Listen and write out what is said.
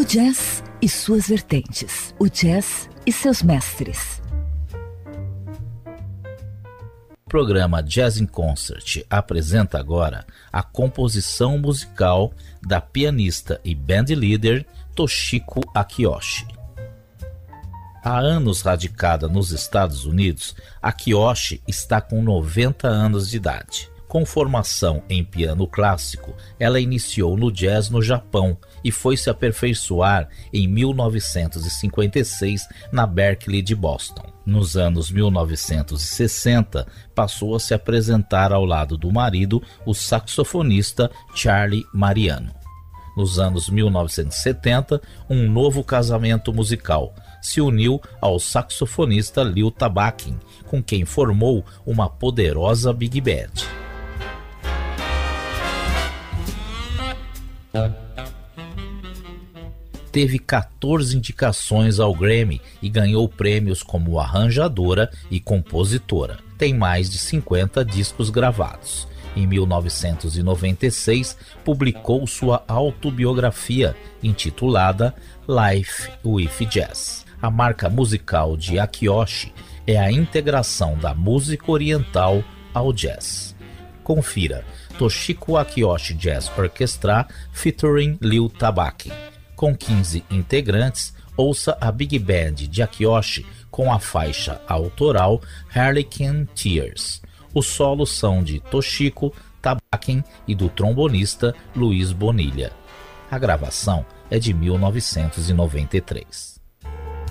O jazz e suas vertentes. O jazz e seus mestres. O programa Jazz in Concert apresenta agora a composição musical da pianista e bandleader Toshiko Akiyoshi. Há anos radicada nos Estados Unidos, Akiyoshi está com 90 anos de idade. Com formação em piano clássico, ela iniciou no jazz no Japão e foi se aperfeiçoar em 1956 na Berklee de Boston. Nos anos 1960, passou a se apresentar ao lado do marido, o saxofonista Charlie Mariano. Nos anos 1970, um novo casamento musical se uniu ao saxofonista Leo Tabakin, com quem formou uma poderosa big band. Teve 14 indicações ao Grammy e ganhou prêmios como arranjadora e compositora. Tem mais de 50 discos gravados. Em 1996, publicou sua autobiografia, intitulada Life with Jazz. A marca musical de Akiyoshi é a integração da música oriental ao jazz. Confira Toshiko Akiyoshi Jazz Orchestra featuring Leo Tabakin. Com 15 integrantes, ouça a Big Band de Akiyoshi com a faixa autoral Harlequin Tears. Os solos são de Toshiko Tabakin e do trombonista Luiz Bonilha. A gravação é de 1993.